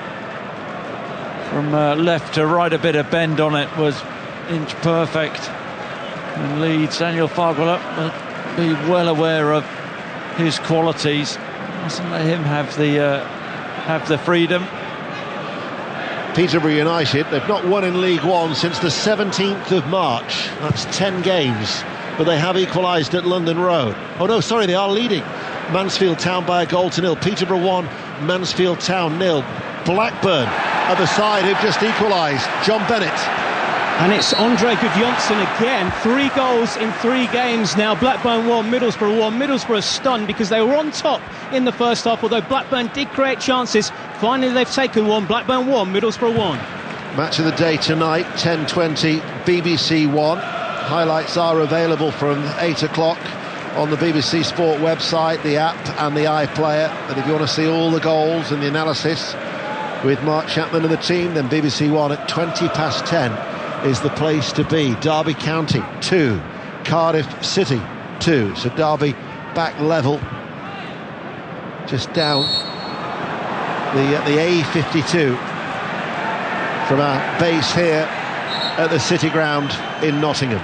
from uh, left to right, a bit of bend on it, was inch perfect. And Leeds, Daniel Farquhar will be well aware of his qualities. Mustn't let him have the uh, have the freedom. Peterborough United, they've not won in League One since the seventeenth of March. That's ten games, but they have equalised at London Road. Oh no, sorry, they are leading Mansfield Town by a goal to nil. Peterborough one, Mansfield Town nil. Blackburn at the side who've just equalised. John Bennett. And it's Andre Gudjonsson again. Three goals in three games now. Blackburn one, Middlesbrough one. Middlesbrough stunned because they were on top in the first half, although Blackburn did create chances. Finally, they've taken one. Blackburn one, Middlesbrough one. Match of the day tonight, ten twenty, B B C One. Highlights are available from eight o'clock on the B B C Sport website, the app and the iPlayer. And if you want to see all the goals and the analysis with Mark Chapman and the team, then B B C One at twenty past ten is the place to be. Derby County two, Cardiff City two. So Derby back level, just down the uh, the A fifty-two from our base here at the City Ground in Nottingham.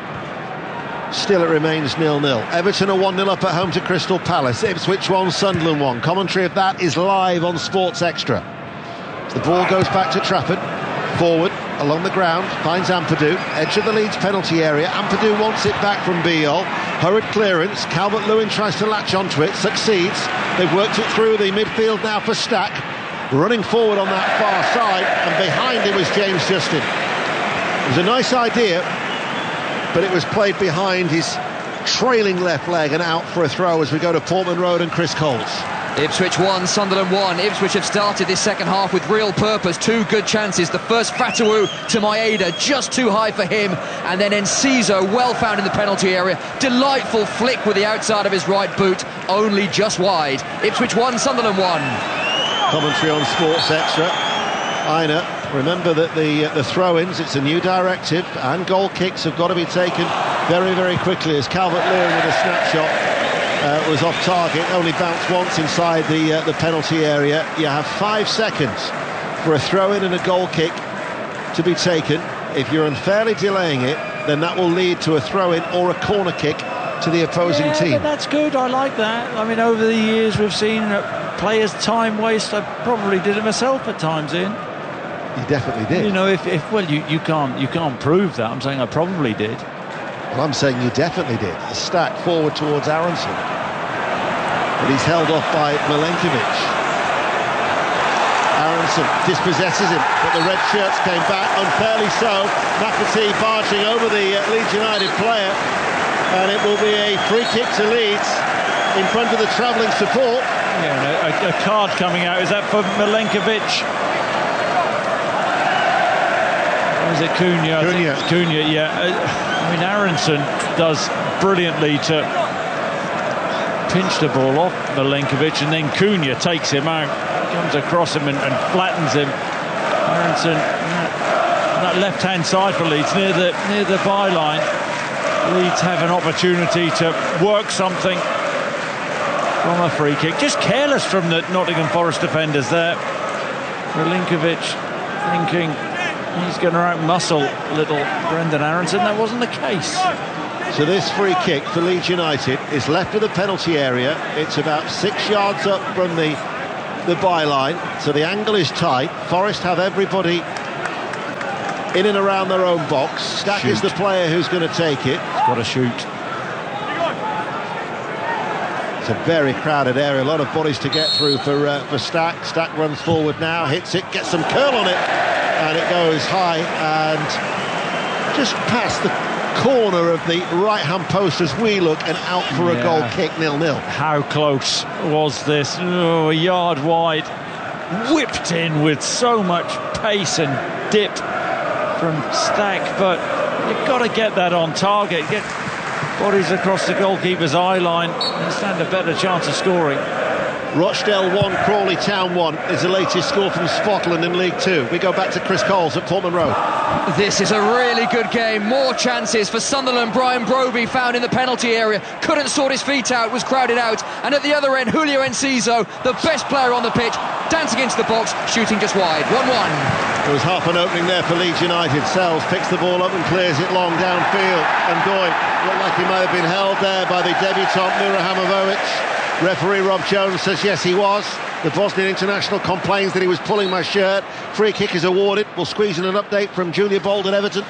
Still it remains nil-nil. Everton are one nil up at home to Crystal Palace. Ipswich one, Sunderland one. Commentary of that is live on Sports Extra. The ball goes back to Trafford. Forward, along the ground, finds Ampadu. Edge of the Leeds penalty area. Ampadu wants it back from Biol. Hurried clearance. Calvert-Lewin tries to latch onto it. Succeeds. They've worked it through the midfield now for Stack. Running forward on that far side. And behind him was James Justin. It was a nice idea, but it was played behind his trailing left leg and out for a throw as we go to Portman Road and Chris Coles. Ipswich one, Sunderland one. Ipswich have started this second half with real purpose. Two good chances. The first, Fatawu to Maeda, just too high for him. And then Enciso, well found in the penalty area. Delightful flick with the outside of his right boot, only just wide. Ipswich one, Sunderland one. Commentary on Sports Extra. Aina, remember that the uh, the throw-ins, it's a new directive, and goal kicks have got to be taken very, very quickly, as Calvert-Lewin with a snapshot Uh, was off target, only bounced once inside the uh, the penalty area. You have five seconds for a throw-in and a goal kick to be taken. If you're unfairly delaying it, then that will lead to a throw-in or a corner kick to the opposing yeah, team. But that's good, I like that. I mean, over the years we've seen uh, players time waste. I probably did it myself at times, Ian. You definitely did. You know, if, if well, you, you can't you can't prove that. I'm saying I probably did. Well, I'm saying you definitely did. A stack forward towards Aronson. But he's held off by Milenkovic. Aronson dispossesses him, but the red shirts came back, unfairly so. McAtee barging over the uh, Leeds United player, and it will be a free kick to Leeds in front of the travelling support. Yeah, a, a card coming out. Is that for Milenkovic? Is it Cunha? Cunha. Cunha, yeah. Uh, I mean, Aronson does brilliantly to pinch the ball off Milenkovic, and then Cunha takes him out, comes across him and, and flattens him. Aronson, that, that left-hand side for Leeds, near the near the byline. Leeds have an opportunity to work something from a free kick. Just careless from the Nottingham Forest defenders there. Milenkovic thinking he's going to out-muscle little Brendan Aronson. That wasn't the case. So this free kick for Leeds United is left of the penalty area. It's about six yards up from the the byline, so the angle is tight. Forest have everybody in and around their own box. Stack shoot. Is the player who's going to take it. He's got to shoot. It's a very crowded area, a lot of bodies to get through for uh, for Stack. Stack runs forward now, hits it, gets some curl on it, and it goes high and just past the corner of the right-hand post as we look, and out for a yeah. goal kick, nil-nil. How close was this? Oh, a yard wide, whipped in with so much pace and dip from Stack, but you've got to get that on target, get bodies across the goalkeeper's eye line and stand a better chance of scoring. Rochdale one, Crawley Town one is the latest score from Scotland in League Two. We go back to Chris Coles at Portman Road. This is a really good game. More chances for Sunderland. Brian Broby found in the penalty area. Couldn't sort his feet out, was crowded out. And at the other end, Julio Enciso, the best player on the pitch, dancing into the box, shooting just wide. one one. There was half an opening there for Leeds United. Sells picks the ball up and clears it long downfield. And Doy looked like he might have been held there by the debutant Mira Hamovic. Referee Rob Jones says yes, he was. The Bosnian international complains that he was pulling my shirt. Free kick is awarded. We'll squeeze in an update from Julia Bold at Everton.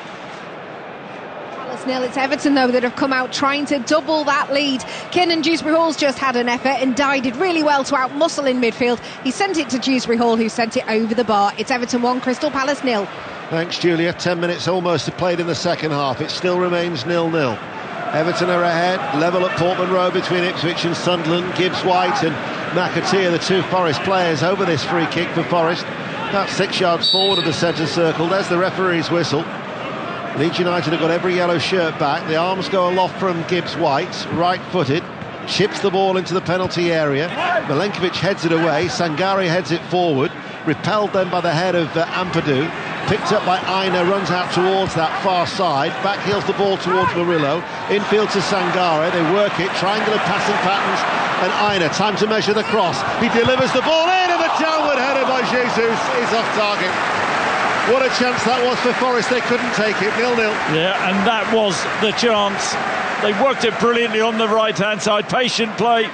Palace nil. It's Everton, though, that have come out trying to double that lead. Kiernan Dewsbury Hall's just had an effort, and Dye did really well to out-muscle in midfield. He sent it to Dewsbury Hall, who sent it over the bar. It's Everton one, Crystal Palace nil. Thanks, Julia. Ten minutes almost played in the second half. It still remains nil-nil. Everton are ahead, level at Portman Road between Ipswich and Sunderland. Gibbs White and McAteer, the two Forest players, over this free kick for Forest. About six yards forward of the centre circle. There's the referee's whistle. Leeds United have got every yellow shirt back. The arms go aloft from Gibbs White, right-footed. Chips the ball into the penalty area. Milenkovic heads it away. Sangare heads it forward. Repelled then by the head of uh, Ampadu. Picked up by Aina, runs out towards that far side. Back heels the ball towards Murillo. Infield to Sangare. They work it. Triangular passing patterns. And Aina, time to measure the cross. He delivers the ball in, and the downward header by Jesus is off target. What a chance that was for Forest. They couldn't take it. nil-nil. Yeah, and that was the chance. They worked it brilliantly on the right-hand side. Patient play.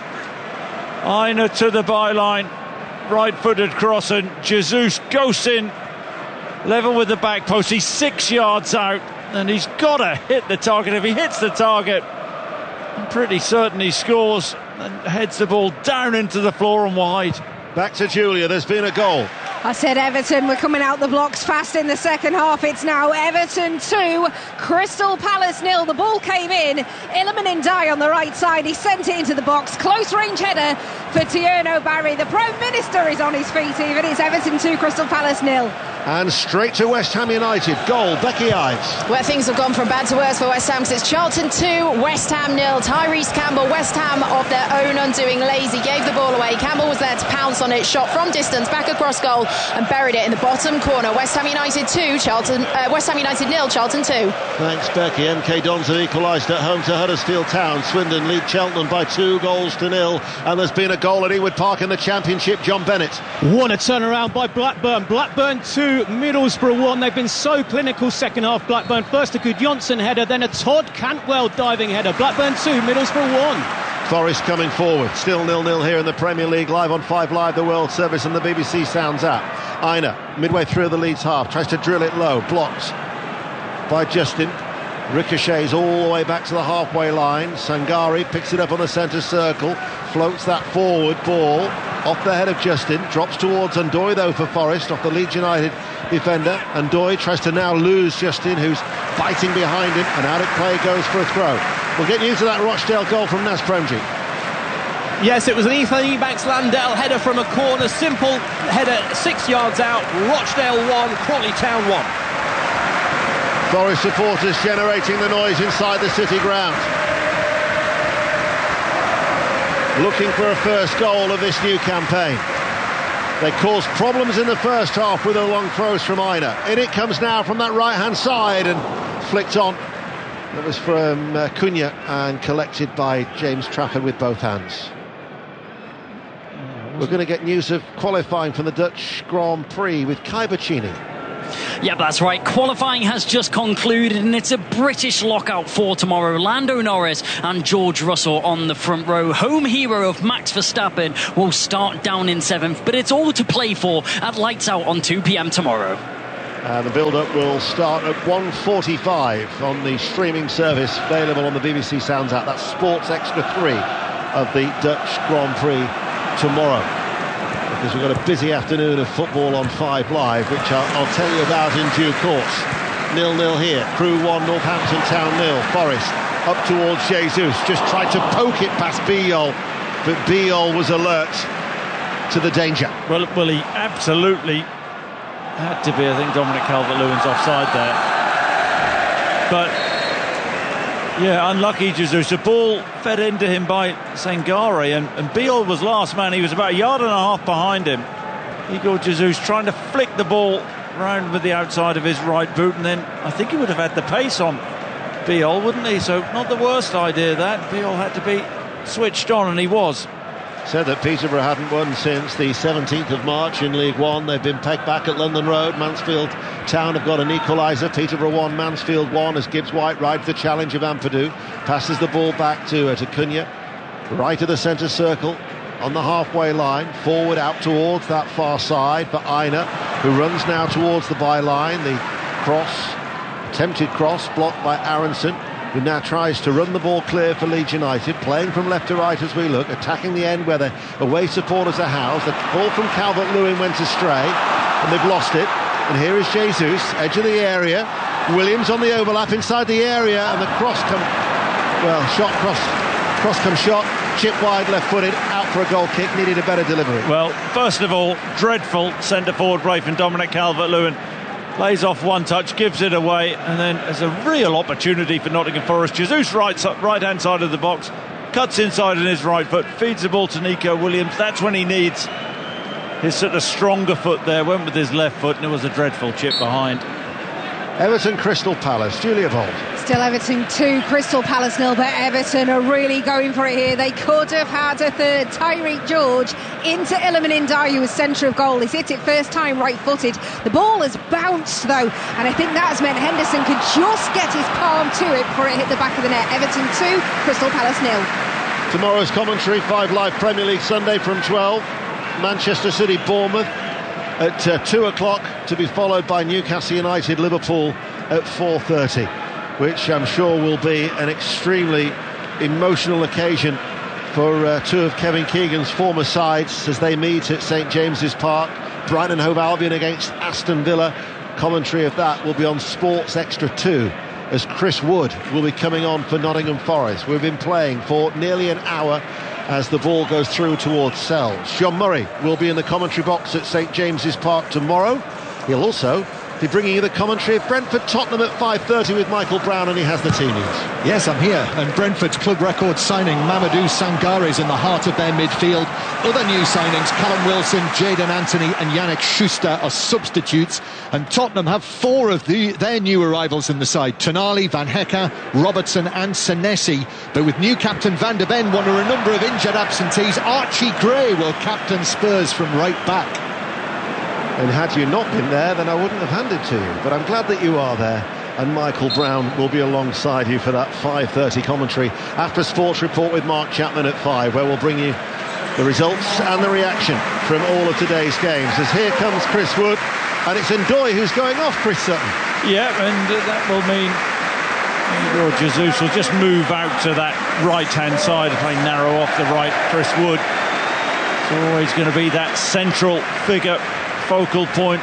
Aina to the byline. Right-footed cross, and Jesus goes in. Level with the back post. He's six yards out, and he's got to hit the target. If he hits the target, I'm pretty certain he scores and heads the ball down into the floor and wide. Back to Julia. There's been a goal. I said Everton were coming out the blocks fast in the second half. It's now Everton two, Crystal Palace nil. The ball came in. Iliman Ndiaye on the right side. He sent it into the box. Close range header for Tierno Barry. The Prime Minister is on his feet even. It's Everton two, Crystal Palace nil. And straight to West Ham United. Goal, Becky Ives. Where things have gone from bad to worse for West Ham, because it's Charlton two, West Ham nil. Tyrese Campbell, West Ham of their own undoing, lazy, gave the ball away. Campbell was there to pounce on it, shot from distance, back across goal, and buried it in the bottom corner. West Ham United two, Charlton, uh, West Ham United nil, Charlton two. Thanks, Becky. M K Dons have equalised at home to Huddersfield Town. Swindon lead Cheltenham by two goals to nil. And there's been a goal at Ewood Park in the Championship. John Bennett. What a turnaround by Blackburn. Blackburn two, Middlesbrough one. They've been so clinical second half. Blackburn first a good Johnson header, then a Todd Cantwell diving header. Blackburn two, Middlesbrough one. Forest coming forward, still nil-nil here in the Premier League, live on five Live, the World Service and the B B C Sounds app. Aina, midway through the Leeds half, tries to drill it low, blocked by Justin. Ricochets all the way back to the halfway line. Sangare picks it up on the centre circle, floats that forward ball off the head of Justin, drops towards Ndoye though for Forest, off the Leeds United defender. Ndoye tries to now lose Justin, who's biting behind him, and out of play goes for a throw. We'll get you to that Rochdale goal from Nas Premji. Yes, it was an Ethan Ebanks-Landell header from a corner, simple header, six yards out. Rochdale one, Crawley Town one. Forest supporters generating the noise inside the City ground. Looking for a first goal of this new campaign. They caused problems in the first half with the long throws from Aina. In it comes now from that right-hand side and flicked on. That was from uh, Cunha and collected by James Trafford with both hands. We're going to get news of qualifying from the Dutch Grand Prix with Kai Boccini. Yeah, that's right. Qualifying has just concluded and it's a British lockout for tomorrow. Lando Norris and George Russell on the front row. Home hero of Max Verstappen will start down in seventh, but it's all to play for at Lights Out on two p.m. tomorrow. Uh, the build-up will start at one forty-five on the streaming service available on the B B C Sounds app. That's Sports Extra three of the Dutch Grand Prix tomorrow. Because we've got a busy afternoon of football on Five Live, which I'll, I'll tell you about in due course. nil nil here, Crew one, Northampton Town nil. Forest up towards Jesus, just tried to poke it past Biol, but Biol was alert to the danger. Well, well, he absolutely had to be. I think Dominic Calvert-Lewin's offside there. But, yeah, unlucky Jesus. The ball fed into him by Sangare, and, and Biol was last man. He was about a yard and a half behind him. Igor Jesus trying to flick the ball round with the outside of his right boot, and then I think he would have had the pace on Biol, wouldn't he? So not the worst idea that. Biol had to be switched on, and he was. Said that Peterborough hadn't won since the seventeenth of March in League One. They've been pegged back at London Road. Mansfield Town have got an equaliser. Peterborough one, Mansfield one, as Gibbs White rides the challenge of Ampadu. Passes the ball back to, uh, to Cunha. Right of the centre circle on the halfway line. Forward out towards that far side for Aina, who runs now towards the byline. The cross, attempted cross, blocked by Aronson, who now tries to run the ball clear for Leeds United, playing from left to right as we look, attacking the end where the away supporters are housed. The ball from Calvert-Lewin went astray, and they've lost it. And here is Jesus, edge of the area. Williams on the overlap inside the area, and the cross come, well, shot, cross, cross come shot, chip wide, left-footed, out for a goal kick, needed a better delivery. Well, first of all, dreadful centre-forward break from Dominic Calvert-Lewin. Lays off one touch, gives it away, and then there's a real opportunity for Nottingham Forest. Jesus right, right hand side of the box, cuts inside on his right foot, feeds the ball to Nico Williams. That's when he needs his sort of stronger foot there. Went with his left foot, and it was a dreadful chip behind. Everton Crystal Palace, Julia Vold. Still Everton two, Crystal Palace nil, but Everton are really going for it here. They could have had a third. Tyreek George into Iliman Ndiaye was centre of goal. He's hit it first time right-footed. The ball has bounced though, and I think that has meant Henderson could just get his palm to it before it hit the back of the net. Everton two, Crystal Palace nil. Tomorrow's commentary, Five Live Premier League Sunday from twelve. Manchester City Bournemouth at uh, two o'clock, to be followed by Newcastle United Liverpool at four thirty, which I'm sure will be an extremely emotional occasion for uh, two of Kevin Keegan's former sides as they meet at St James's Park. Brighton and Hove Albion against Aston Villa. Commentary of that will be on Sports Extra two, as Chris Wood will be coming on for Nottingham Forest. We've been playing for nearly an hour as the ball goes through towards Sells. John Murray will be in the commentary box at St James's Park tomorrow. He'll also be bringing you the commentary of Brentford-Tottenham at five thirty with Michael Brown, and he has the team news. Yes, I'm here, and Brentford's club record signing Mamadou Sangare is in the heart of their midfield. Other new signings, Callum Wilson, Jadon Anthony and Yannick Schuster are substitutes, and Tottenham have four of the, their new arrivals in the side: Tonali, Van Hecke, Robertson and Senesi. But with new captain Van der Ben, one or a number of injured absentees, Archie Gray will captain Spurs from right back. And had you not been there, then I wouldn't have handed to you. But I'm glad that you are there. And Michael Brown will be alongside you for that five thirty commentary after a sports report with Mark Chapman at five, where we'll bring you the results and the reaction from all of today's games. As here comes Chris Wood, and it's Ndoye who's going off, Chris Sutton. Yeah, and uh, that will mean Igor Jesus will just move out to that right-hand side if I narrow off the right. Chris Wood, it's always going to be that central figure, focal point.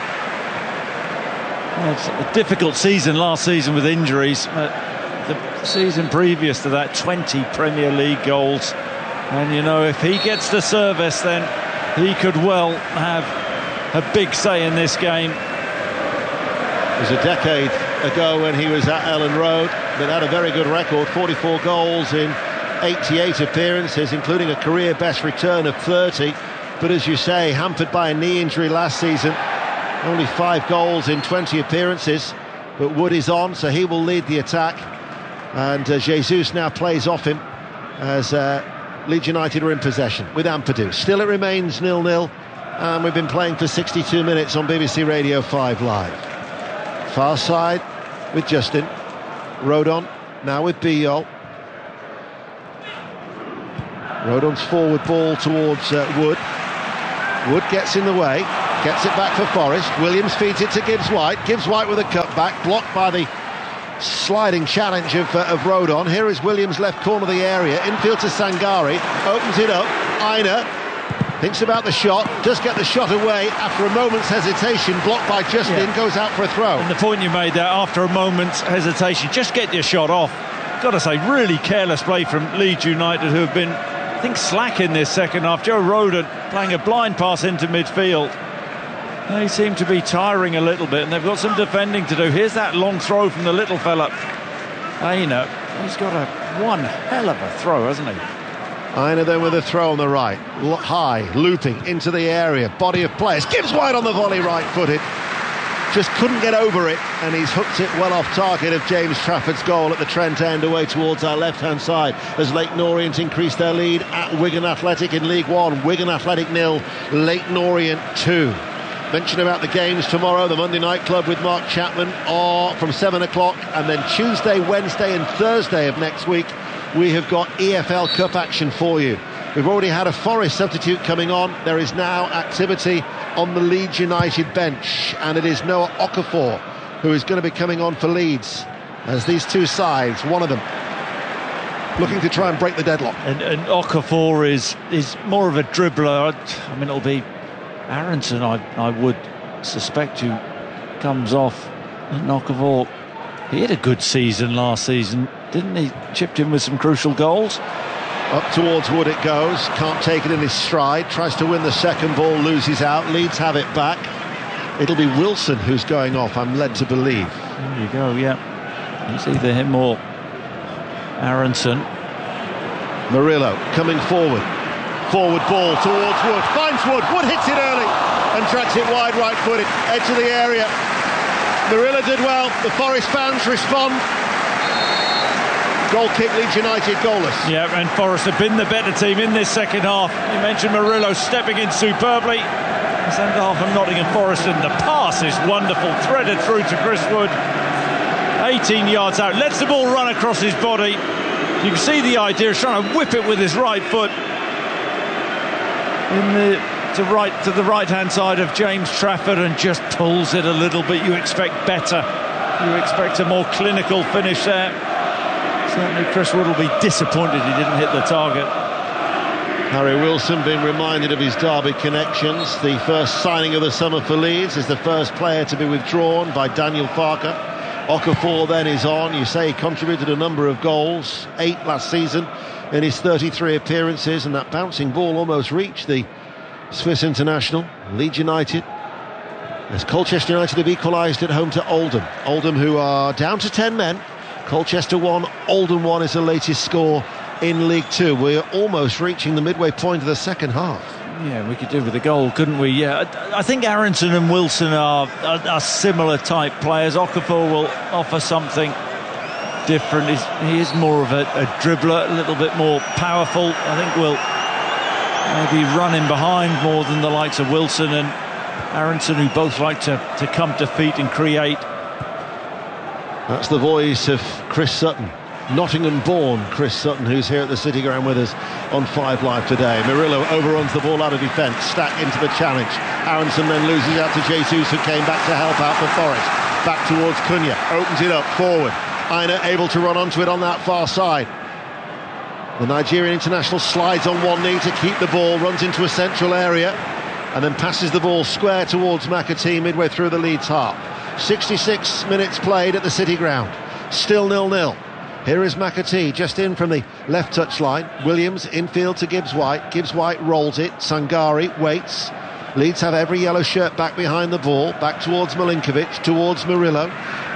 Well, it's a difficult season last season with injuries. Uh, the season previous to that, twenty Premier League goals. And, you know, if he gets the service, then he could well have a big say in this game. It was a decade ago when he was at Ellen Road, but had a very good record, forty-four goals in eighty-eight appearances, including a career best return of thirty. But as you say, hampered by a knee injury last season, only five goals in twenty appearances. But Wood is on, so he will lead the attack, and uh, Jesus now plays off him as uh, Leeds United are in possession with Ampadu. Still it remains nil nil, and we've been playing for sixty-two minutes on B B C Radio five Live. Far side with Justin. Rodon now with Biol. Rodon's forward ball towards uh, Wood. Wood gets in the way, gets it back for Forrest. Williams feeds it to Gibbs-White. Gibbs-White with a cutback, blocked by the sliding challenge of, uh, of Rodon. Here is Williams, left corner of the area, infield to Sangari, opens it up. Aina thinks about the shot, does get the shot away after a moment's hesitation, blocked by Justin, yeah. Goes out for a throw. And the point you made there, after a moment's hesitation, just get your shot off. Got to say, really careless play from Leeds United, who have been, I think, slack in this second half. Joe Rodon playing a blind pass into midfield. They seem to be tiring a little bit, and they've got some defending to do. Here's that long throw from the little fella. Aina, he's got a one hell of a throw, hasn't he? Aina then with a throw on the right, L- high, looping into the area, body of players, Gibbs-White on the volley, right-footed, just couldn't get over it, and he's hooked it well off target of James Trafford's goal at the Trent End, away towards our left-hand side, as Leyton Orient increased their lead at Wigan Athletic in League One. Wigan Athletic nil, Leyton Orient two. Mention about the games tomorrow, the Monday Night Club with Mark Chapman are from seven o'clock, and then Tuesday, Wednesday and Thursday of next week we have got E F L Cup action for you. We've already had a Forest substitute coming on. There is now activity on the Leeds United bench, and it is Noah Okafor who is going to be coming on for Leeds, as these two sides, one of them looking to try and break the deadlock. And, and Okafor is, is more of a dribbler. I mean, it'll be Aronson, I, I would suspect, who comes off. And Okafor, he had a good season last season, didn't he? Chipped in with some crucial goals. Up towards Wood it goes, can't take it in his stride, tries to win the second ball, loses out. Leeds have it back. It'll be Wilson who's going off, I'm led to believe. There you go, yeah. It's either him or Aronson. Murillo coming forward. Forward ball towards Wood, finds Wood, Wood hits it early and tracks it wide, right-footed, edge of the area. Murillo did well, the Forest fans respond. Goal kick, Leeds United goalless. Yeah, and Forest have been the better team in this second half. You mentioned Murillo stepping in superbly. Centre half of Nottingham Forest, and the pass is wonderful, threaded through to Chris Wood. eighteen yards out, lets the ball run across his body. You can see the idea, he's trying to whip it with his right foot. In the to right to the right-hand side of James Trafford, and just pulls it a little bit. You expect better. You expect a more clinical finish there. Certainly Chris Wood will be disappointed he didn't hit the target. Harry Wilson being reminded of his Derby connections. The first signing of the summer for Leeds is the first player to be withdrawn by Daniel Farker. Okafor then is on. You say he contributed a number of goals, eight last season in his thirty-three appearances, and that bouncing ball almost reached the Swiss international. Leeds United, as Colchester United have equalised at home to Oldham. Oldham, who are down to ten men. Colchester one, Oldham one is the latest score in League Two. We're almost reaching the midway point of the second half. Yeah, we could do with a goal, couldn't we? Yeah, I think Aronson and Wilson are, are, are similar type players. Okafor will offer something different. He's, he is more of a, a dribbler, a little bit more powerful. I think we'll maybe run in behind more than the likes of Wilson and Aronson, who both like to, to come to feet and create. That's the voice of Chris Sutton, Nottingham-born Chris Sutton, who's here at the City Ground with us on Five Live today. Murillo overruns the ball out of defence, Stack into the challenge. Aronson then loses out to Jesus, who came back to help out for Forest. Back towards Cunha, opens it up forward. Aina able to run onto it on that far side. The Nigerian international slides on one knee to keep the ball, runs into a central area, and then passes the ball square towards McAtee midway through the Leeds half. sixty-six minutes played at the City Ground, still nil nil. Here is McAtee just in from the left touchline. Williams infield to Gibbs-White. Gibbs-White rolls it. Sangari waits. Leeds have every yellow shirt back behind the ball. Back towards Milinkovic, towards Murillo.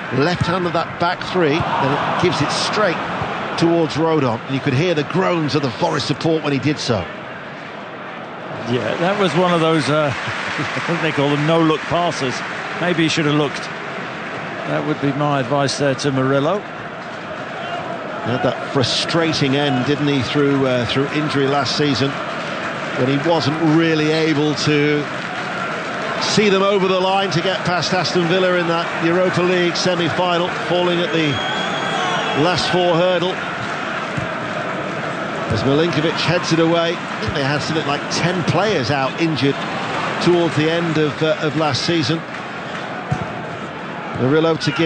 left hand of that back three, then it gives it straight towards Rodon, and you could hear the groans of the Forest support when he did so. Yeah, that was one of those, uh, I think they call them no-look passes. Maybe he should have looked. That would be my advice there to Murillo. He had that frustrating end, didn't he, through uh, through injury last season, when he wasn't really able to see them over the line to get past Aston Villa in that Europa League semi-final, falling at the last four hurdle. As Milinkovic heads it away, I think they had something like ten players out injured towards the end of, uh, of last season. Murillo to give